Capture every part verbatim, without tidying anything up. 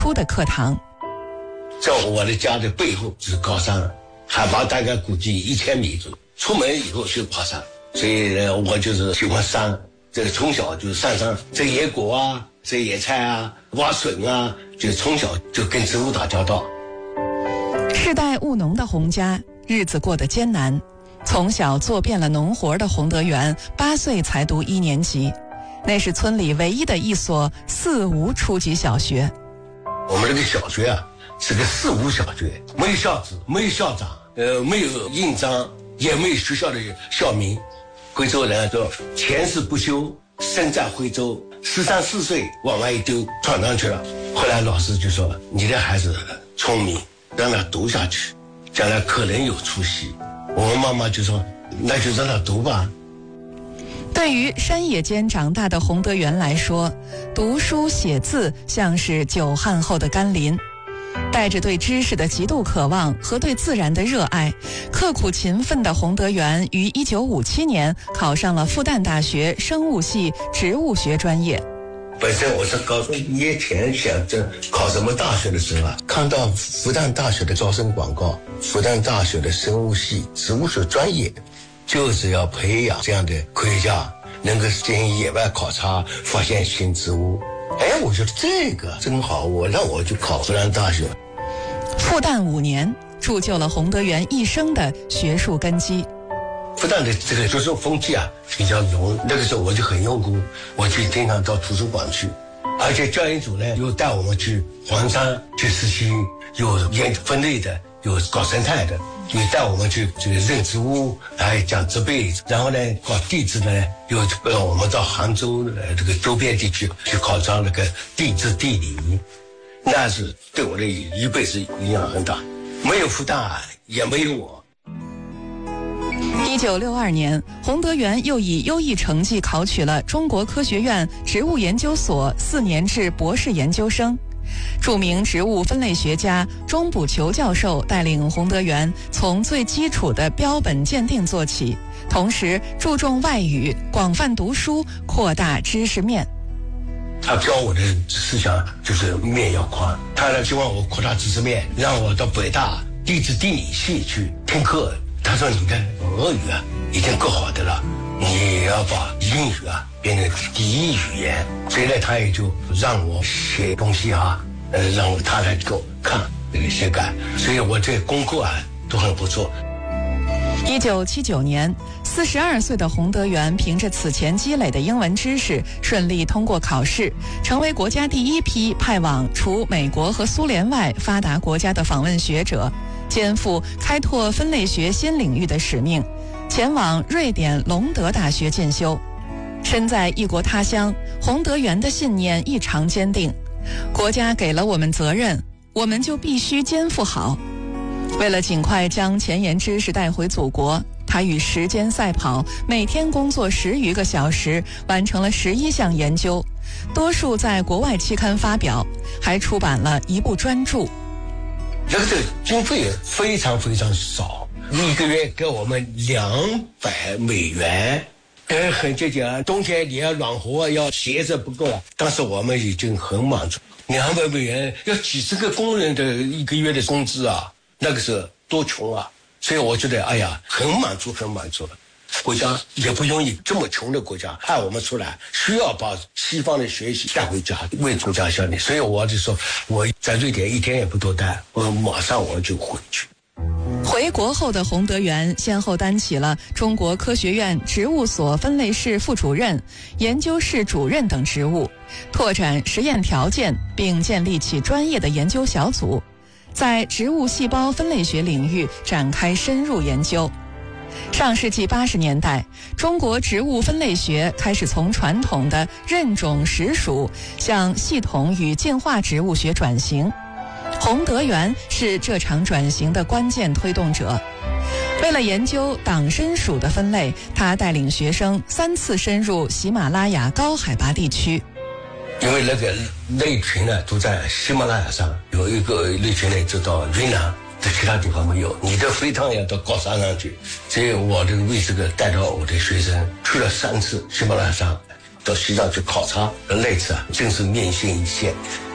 书的课堂。 在我的家的背后是高山，海拔大概估计一千米左右，出门以后就爬山，所以呢，我就是喜欢山。这个从小就是上山摘野果啊，摘野菜啊，挖笋啊，就从小就跟植物打交道。 世代务农的洪家日子过得艰难，从小做遍了农活的洪德元八岁才读一年级，那是村里唯一的一所四无初级小学。 我们这个小学啊是个四无小学，没有校址，没有校长，呃，没有印章，也没有学校的校名。徽州人说前世不修，身在徽州，十三四岁往外一丢，闯荡去了。后来老师就说你的孩子聪明，让他读下去，将来可能有出息。我们妈妈就说那就让他读吧。 对于山野间长大的洪德元来说，读书写字像是久旱后的甘霖。带着对知识的极度渴望和对自然的热爱，刻苦勤奋的洪德元于一九五七年考上了复旦大学生物系植物学专业。 本身我是高中毕业前想着考什么大学的时候啊，看到复旦大学的招生广告，复旦大学的生物系植物学专业就是要培养这样的科学家，能够进行野外考察，发现新植物。哎，我觉得这个真好，我让我去考复旦大学。 复旦五年铸就了洪德元一生的学术根基。 复旦的这个学术风气啊比较浓，那个时候我就很用功，我去经常到图书馆去，而且教研组呢又带我们去黄山去实习，有研究分类的，有搞生态的，又带我们去这个认植物，还讲植被，然后呢搞地质呢，又让我们到杭州呃这个周边地区去考察那个地质地理，那是对我的一辈子影响很大，没有复旦也没有我。 一九六二年，洪德元又以优异成绩考取了中国科学院植物研究所四年制博士研究生。著名植物分类学家钟补球教授带领洪德元从最基础的标本鉴定做起，同时注重外语，广泛读书，扩大知识面。 他教我的思想就是面要宽，他呢希望我扩大知识面，让我到北大地质地理系去听课。他说你看俄语啊已经够好的了，你要把英语啊变成第一语言，所以呢他也就让我写东西啊，呃让我他来给我看这个写改，所以我这功课啊都很不错。 一九七九年，四十二岁的洪德元凭着此前积累的英文知识，顺利通过考试，成为国家第一批派往除美国和苏联外发达国家的访问学者，肩负开拓分类学新领域的使命，前往瑞典隆德大学进修。身在异国他乡，洪德元的信念异常坚定：国家给了我们责任，我们就必须肩负好。为了尽快将前沿知识带回祖国，他与时间赛跑，每天工作十余个小时，完成了十一项研究，多数在国外期刊发表，还出版了一部专著。 这个经费非常非常少，一个月给我们两百美元，呃，很节俭啊。冬天你要暖和，要鞋子不够啊。当时我们已经很满足，两百美元要几十个工人的一个月的工资啊。那个时候多穷啊，所以我觉得哎呀很满足很满足了。国家也不容易，这么穷的国家派我们出来，需要把西方的学习带回家，为国家效力。所以我就说我在瑞典一天也不多待，我马上我就回去。 回国后的洪德元先后担起了中国科学院植物所分类室副主任、研究室主任等职务，拓展实验条件，并建立起专业的研究小组，在植物细胞分类学领域展开深入研究。上世纪八十年代，中国植物分类学开始从传统的认种识属向系统与进化植物学转型。洪德元是这场转型的关键推动者。为了研究党参属的分类，他带领学生三次深入喜马拉雅高海拔地区。 因为那个类群呢都在喜马拉雅上，有一个类群呢就到云南，在其他地方没有，你的飞趟要到高山上去，所以我这个为这个带着我的学生去了三次喜马拉雅山，到西藏去考察，那次啊真是面见一线。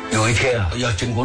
有一天啊，要经过